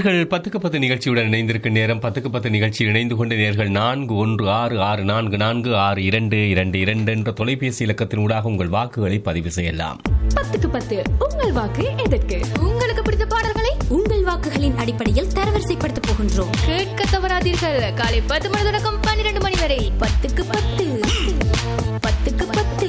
நேர்கள் 10க்கு 10 நிகழ்ச்சியுடன் இணைந்திருக்கும் நேரம் 10க்கு 10 நிகழ்ச்சியில் இணைந்து கொண்ட நேர்கள் 4166442222 என்ற தொலைபேசி இலக்கத்தின் ஊடாக உங்கள் வாக்குகளை பதிவு செய்யலாம். 10க்கு 10 உங்கள் வாக்கு எதற்கு? உங்களுக்கு பிடித்த பாடல்களை உங்கள் வாக்குகளின் அடிப்படையில் தரவரிசைப்படுத்த போகின்றோம். கேட்க தவறாதீர்கள். காலை 10 மணி தொடக்கம் 12 மணி வரை 10க்கு 10 10க்கு 10.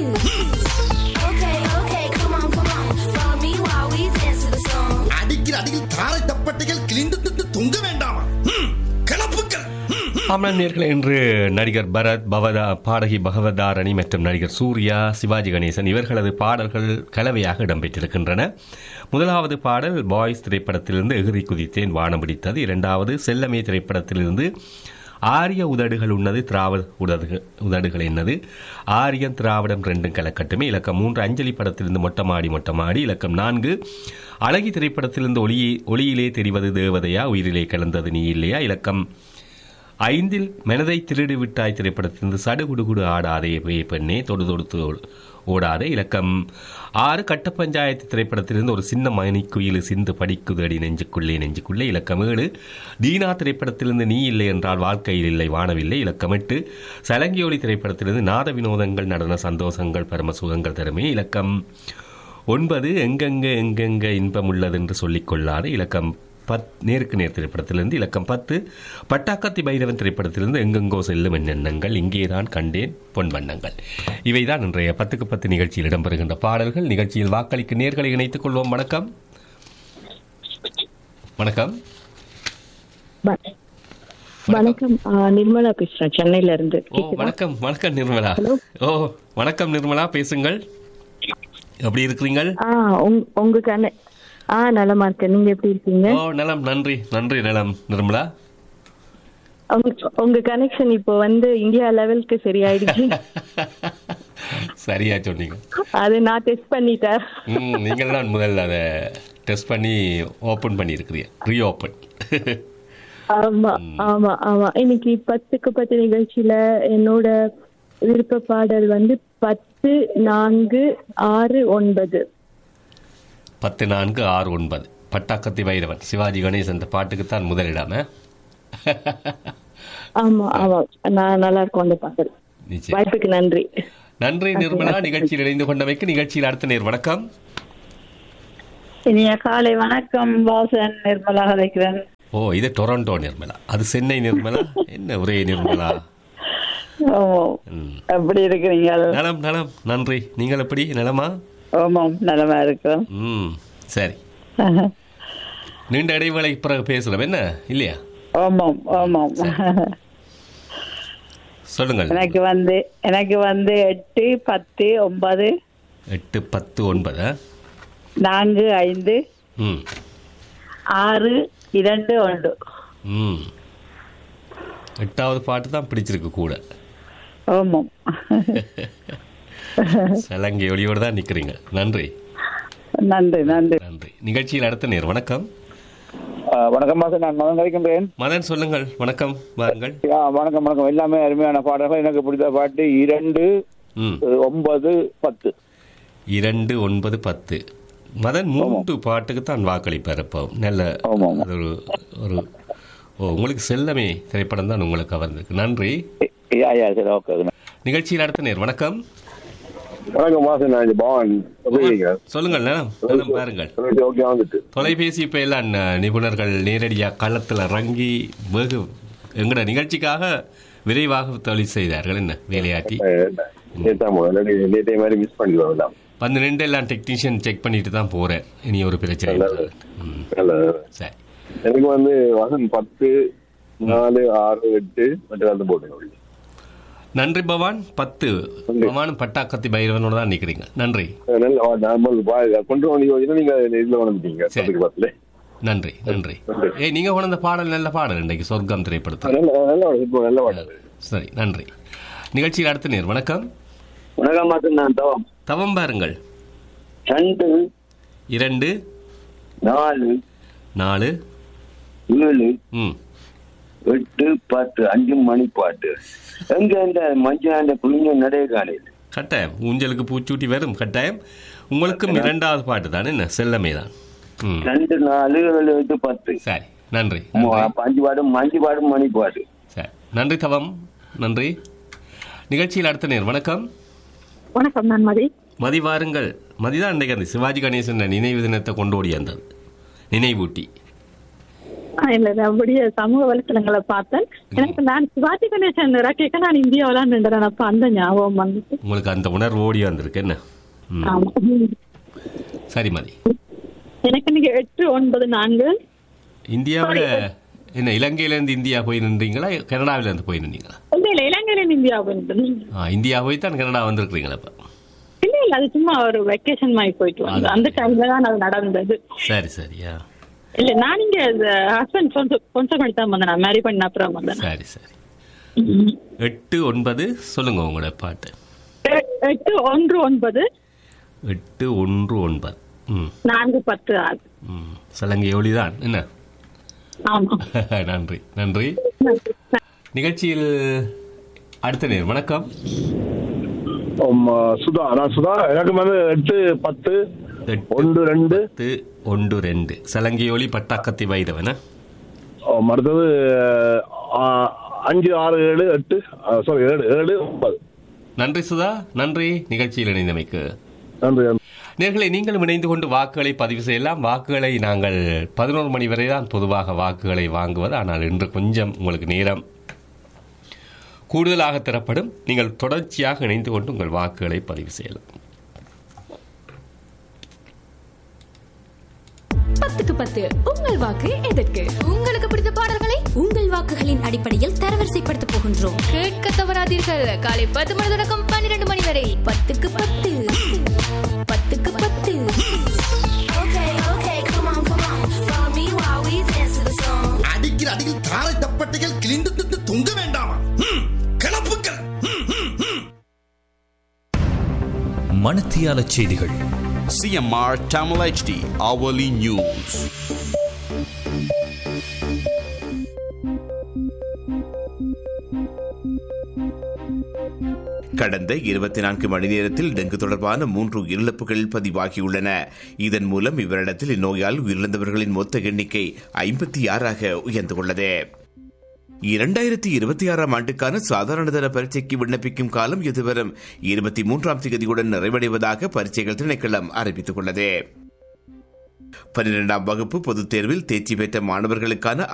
அடிக்கிற அடியில் தாரை தப்பட்டைகள் கிழிந்து தொங்க வேண்டாமா? கிளப்புக்கள். ஆமாம் நேர்களே, இன்று நடிகர் பரத், பாடகி பகவதாரணி மற்றும் நடிகர் சூர்யா, சிவாஜி கணேசன் இவர்களது பாடல்கள் கலவையாக இடம்பெற்றிருக்கின்றன. முதலாவது பாடல் பாய்ஸ் திரைப்படத்திலிருந்து எகிரி குதித்தேன் வானம் பிடித்தது. இரண்டாவது செல்லமே திரைப்படத்திலிருந்து ஆரிய உதடுகள் உன்னது திராவிட உதடுகள் என்னது, ஆரியம் திராவிடம் ரெண்டும் கலக்கட்டுமே. இலக்கம் 3 அஞ்சலி படத்திலிருந்து மொட்டமாடி. இலக்கம் 4 அழகி திரைப்படத்திலிருந்து ஒளியிலே தெரிவது தேவதையா, உயிரிலே கலந்தது நீ இல்லையா. இலக்கம் 5 மனதை திருடி விட்டாய் திரைப்படத்திலிருந்து சடுகுடுகுடு ஆடாதே பெண்ணே தொடு தொடுத்து ஓடாதே. இலக்கம் 6 கட்ட பஞ்சாயத்து திரைப்படத்திலிருந்து ஒரு சின்ன மணிக்குயில் சிந்து படிக்குது அடி நெஞ்சுக்குள்ளே. இலக்கம் 7 தீனா திரைப்படத்திலிருந்து நீ இல்லை என்றால் வாழ்க்கையில் இல்லை வானவில்லை. இலக்கம் 8 சலங்கியோலி திரைப்படத்திலிருந்து நாத வினோதங்கள் நடன சந்தோஷங்கள் பரம சுகங்கள் தருமே. இலக்கம் 9 எங்கெங்க இன்பம் உள்ளது என்று சொல்லிக் கொள்ளாது. இலக்கம் 10 நேருக்கு நேர் திரைப்படத்திலிருந்து. இலக்கம் 10 பட்டாக்கத்தி பைரவன் திரைப்படத்திலிருந்து எங்கெங்கோ செல்லும் எண்ணங்கள் இங்கேதான் கண்டேன் பொன் வண்ணங்கள். இவைதான் இன்றைய 10க்கு 10 நிகழ்ச்சியில் இடம்பெறுகின்ற பாடல்கள். நிகழ்ச்சியில் வாக்களிக்க நேர்களை இணைத்துக் கொள்வோம். வணக்கம் வணக்கம் வணக்கம். நிர்மலா பேசுறேன் சென்னையில இருந்து. வணக்கம் வணக்கம் நிர்மலா. வணக்கம் நிர்மலா, பேசுங்கள். எப்படி இருக்கிறீங்கள்? உங்க நலமா இருக்கேன். நீங்க எப்படி இருக்கீங்க? நலம், நன்றி நன்றி. நலம் நிர்மலா. உங்க கனெக்ஷன் இப்போ இந்தியா லெவலுக்கு சரியாயிடுச்சு. சரியா சொன்னீங்க. அது நான் டெஸ்ட் பண்ணிட்டேன். நீங்கள் தான் முதல்ல அதை டெஸ்ட் பண்ணி ஓபன் பண்ணி இருக்கிறீங்க, ரீஓபன். ஆமா ஆமா ஆமா. இன்னைக்கு 10க்கு 10 நிகழ்ச்சியில என்னோட விருப்ப பாடல் 10-4-6-9. 10-4-6-9 பட்டாக்கத்தி பைரவன் சிவாஜி கணேசன் அந்த பாட்டுக்குத்தான் முதலிடாம. ஆமா ஆமா, நான் நல்லா இருக்கும் அந்த பாடல். வாய்ப்புக்கு நன்றி. நன்றி நிர்மலா, நிகழ்ச்சியில் இணைந்து கொண்டமைக்கு. நிகழ்ச்சியில் அடுத்த நேர். வணக்கம். இனிய காலை வணக்கம். வாசன் நிர்மலா அழைக்கிறேன். இது டொரண்டோ நிர்மலா, அது சென்னை நிர்மலா. என்ன ஒரே நிர்மலா. எப்படி இருக்கிறீங்க? நலம் நலம், நன்றி. நீங்கள் எப்படி? நலமா? ஆமாம், நலமா இருக்கிறோம். சரி, நீண்ட இடைவேளை பிறகு பேசலாம் என்ன இல்லையா? ஆமாம் ஆமாம். சொல்லுங்கள். எனக்கு 8, 10, 9. 8, 10, 9. 4, 5, 6, 2, 1. 8வது பாட்டு தான் பிடிச்சிருக்கு கூட. ஆமாம். சலங்கை ஒளியோடு தான் நிற்கிறீங்க. நன்றி நன்றி நன்றி நன்றி. நிகழ்ச்சியில் அடுத்த நேர். வணக்கம். வணக்கம் மாசம், நான் மதன் கழிக்கின்றேன். மதன் சொல்லுங்கள். வணக்கம், வாருங்கள். வணக்கம் வணக்கம். எல்லாமே அருமையான பாடல்கள். எனக்கு பிடித்த பாட்டு 2, 9, 10. 2, 9, 10. மதன் 3 பாட்டுக்கு தான் வாக்களிப்பார். இப்போ நல்ல ஒரு உங்களுக்கு செல்லமே திரைப்படம் தான் உங்களுக்கு கவர்ந்திருக்கு. நன்றி. நிகழ்ச்சியில் அடுத்த நேர். வணக்கம். வணக்கம் மாசன், நான் பவன். சொல்லுங்கள். நலம் நலம், பாருங்கள். தொலைபேசி இப்ப எல்லாம் நிபுணர்கள் நேரடியாக களத்தில் இறங்கி வெகு எங்கட நிகழ்ச்சிக்காக விரைவாக தொழில் செய்தார்கள். என்ன வேலையாட்டி 12 எல்லாம் டெக்னீஷியன் செக் பண்ணிட்டு தான் போறேன். இனி ஒரு பிரச்சனை. சரி, எனக்கு வசன் 10, 4, 6, 8 மற்றும் போட்டு. நன்றி பவான். 10 பவான் பட்டாக்கத்தி பைரவனோட தான் நிக்கிறீங்க. நன்றி. நன்றி நன்றி. நீங்க கொண்ட பாடல் நல்ல பாடல். இன்றைக்கு சொர்க்கம் திரைப்படத்தில். சரி, நன்றி. நிகழ்ச்சியில் அடுத்த நேர். வணக்கம். வணக்கம். நான் தவம் பாருங்கள். 2, 2, 4, 4, 7, 8, 10. 5 மணி பாட்டு. எங்க இந்த மஞ்சள் குளிங்க நடைய காலையில் கட்டாயம் ஊஞ்சலுக்கு பூச்சூட்டி வரும். கட்டாயம் உங்களுக்கும் 2வது பாட்டு தான். என்ன செல்லமே தான். 2, 4, 7, 8, 10. சரி, நன்றி. அஞ்சு பாடும் மணி பாடு. சரி, நன்றி தவம், நன்றி. நிகழ்ச்சியில் அடுத்த நேர். வணக்கம். வணக்கம், நான் மதி வாருங்கள். மதிதான் இன்றைக்கு அந்த சிவாஜி கணேசன் நினைவு தினத்தை கொண்டோடி வந்தது, நினைவூட்டி. இல்ல அப்படியே சமூக வலைத்தளங்களை பார்த்தேன். எனக்கு நான் சிவாஜி கணேசன் கேட்க நான் இந்தியாவில நின்றேன். அப்ப அந்த ஞாபகம் வந்துட்டு உங்களுக்கு அந்த உணர்வு ஓடி வந்திருக்கு என்ன? சரி மதி, எனக்கு நீங்க 8, 9, 4 இந்தியாவில் என்ன இலங்கையிலேருந்து இந்தியா போய் நின்றீங்களா, கனடாவிலேருந்து போய் நின்றீங்களா? இல்ல இலங்கையில இந்தியா போயிட்டு இந்தியா போய் தான் கனடா வந்திருக்கிறீங்களா? இப்போ இல்ல அது சும்மா ஒரு வெக்கேஷன் மாதிரி போயிட்டு வந்தது. அந்த டைம்ல தான் அது நடந்தது. சரி சரியா. இல்ல நான் இங்க ஹஸ்பண்ட் கொஞ்சம் பண்ணி தான் வந்தேன். மேரி பண்ண அப்புறம் வந்தேன். சரி சரி. 8, 9 சொல்லுங்க உங்களோட பாட்டு. 8, 1, 9 8, 1, 9 4, 10, 6 சலங்கை ஒளிதான் என்ன? ஆமா. நன்றி நன்றி. நிகழ்ச்சியில் அடுத்த நேர். வணக்கம். சுதா. நான் சுதா. எனக்கு 8, 10 1, 2 சலங்கை ஒளி பட்டாக்கத்தி வைதவன. அடுத்தது 5, 6, 7, 8 7, 9. நன்றி சுதா, நன்றி. நிகழ்ச்சியில் இணைந்தமைக்கு நன்றி. நேர்களை நீங்களும் இணைந்து கொண்டு வாக்குகளை பதிவு செய்யலாம். வாக்குகளை நாங்கள் 11 மணி வரை தான் பொதுவாக வாக்குகளை வாங்குவது. ஆனால் இன்று கொஞ்சம் உங்களுக்கு நேரம் கூடுதலாக தரப்படும். நீங்கள் தொடர்ச்சியாக இணைந்து கொண்டு உங்கள் வாக்குகளை பதிவு செய்யலாம். 10க்கு 10 உங்கள் வாக்கு எதற்கு? உங்களுக்கு பிடித்த பாடல்களை உங்கள் வாக்குகளின் அடிப்படையில் தரவரிசைப்படுத்த போகின்றோம். கேட்க தவறாதீர்கள். காலை 10 மணி தொடக்கம் 12 மணி வரை 10க்கு 10. 10க்கு 10. அடிக்கிற அடியில் தாரை தப்பட்டைகள் கிழிந்து தொங்க வேண்டாமா? கிளப்புக்கள். மணத்தியால செய்திகள். CMR Tamil HD Hourly News. கடந்த 24 மணி நேரத்தில் டெங்கு தொடர்பான 3 உயிரிழப்புகள் பதிவாகியுள்ளன. இதன் மூலம் இவரிடத்தில் இந்நோயால் உயிரிழந்தவர்களின் மொத்த எண்ணிக்கை 56 உயர்ந்துள்ளது. 2026 ஆண்டுக்கான சாதாரண தர பரீட்சைக்கு விண்ணப்பிக்கும் காலம் எதிர்வரும் 23ஆம் தேதியுடன் நிறைவடைவதாக பரீட்சைகள் திணைக்களம் அறிவித்துள்ளது. 12ஆம் வகுப்பு பொதுத் தேர்வில் தேர்ச்சி பெற்ற மாணவர்களுக்கான